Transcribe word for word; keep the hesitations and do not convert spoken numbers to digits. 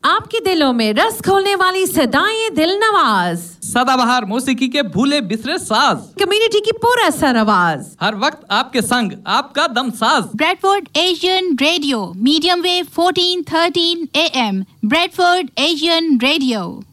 आपके दिलों में रस खोलने वाली सदाएं दिल नवाज, सदाबहार मौसीकी के भूले बिसरे साज, कम्युनिटी की पूरा सर आवाज, हर वक्त आपके संग आपका दम साज। Bradford Asian radio, medium wave fourteen thirteen A M, Bradford Asian radio.